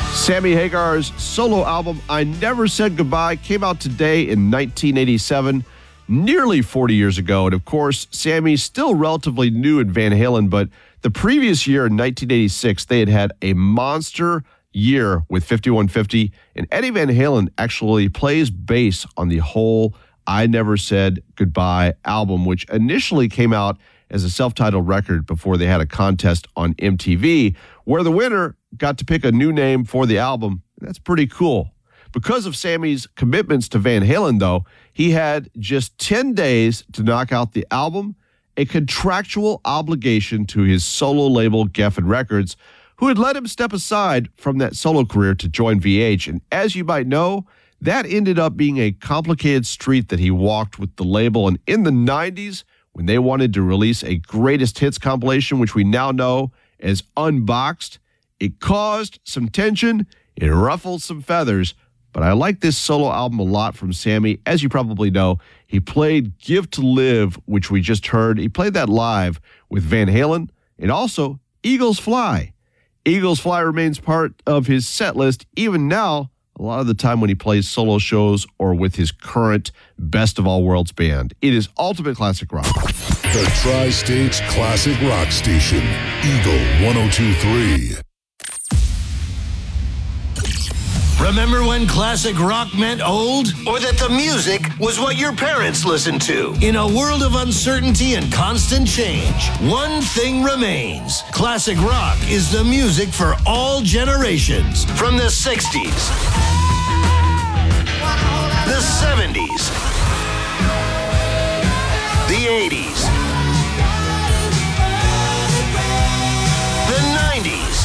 Sammy Hagar's solo album, I Never Said Goodbye, came out today in 1987, nearly 40 years ago. And of course, Sammy's still relatively new in Van Halen, but the previous year in 1986, they had a monster year with 5150. And Eddie Van Halen actually plays bass on the whole I Never Said Goodbye album, which initially came out as a self-titled record before they had a contest on MTV, where the winner got to pick a new name for the album. That's pretty cool. Because of Sammy's commitments to Van Halen, though, he had just 10 days to knock out the album, a contractual obligation to his solo label, Geffen Records, who had let him step aside from that solo career to join VH. And as you might know, that ended up being a complicated street that he walked with the label. And in the 90s, when they wanted to release a greatest hits compilation, which we now know as Unboxed, it caused some tension, it ruffled some feathers, but I like this solo album a lot from Sammy. As you probably know, he played Give to Live, which we just heard. He played that live with Van Halen, and also Eagles Fly. Eagles Fly remains part of his set list even now, a lot of the time when he plays solo shows or with his current Best of All Worlds band. It is Ultimate Classic Rock. The Tri-States Classic Rock Station, Eagle 102.3. Remember when classic rock meant old? Or that the music was what your parents listened to? In a world of uncertainty and constant change, one thing remains. Classic rock is the music for all generations. From the 60s, the 70s, the 80s, the 90s.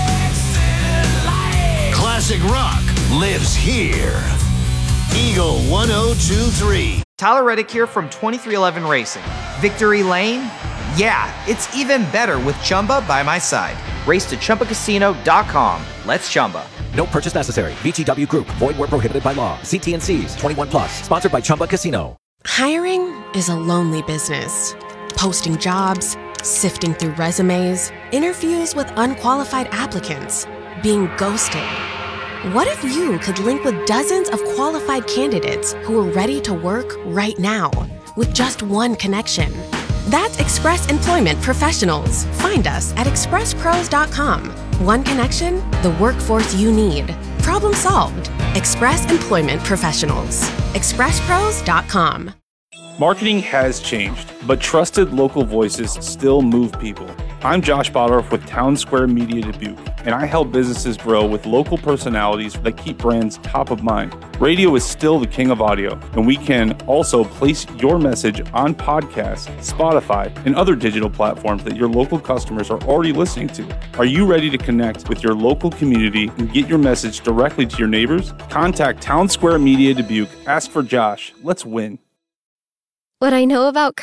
Classic rock lives here. Eagle 102.3. Tyler Reddick here from 2311 Racing. Victory Lane? Yeah, it's even better with Chumba by my side. Race to ChumbaCasino.com. Let's Chumba. No purchase necessary. VGW Group. Void where prohibited by law. See T&Cs. 21 plus. Sponsored by Chumba Casino. Hiring is a lonely business. Posting jobs, sifting through resumes, interviews with unqualified applicants, being ghosted. What if you could link with dozens of qualified candidates who are ready to work right now with just one connection? That's Express Employment Professionals. Find us at expresspros.com. One connection, the workforce you need. Problem solved. Express Employment Professionals. expresspros.com. Marketing has changed, but trusted local voices still move people. I'm Josh Bottorff with Town Square Media Dubuque, and I help businesses grow with local personalities that keep brands top of mind. Radio is still the king of audio, and we can also place your message on podcasts, Spotify, and other digital platforms that your local customers are already listening to. Are you ready to connect with your local community and get your message directly to your neighbors? Contact Town Square Media Dubuque. Ask for Josh. Let's win. What I know about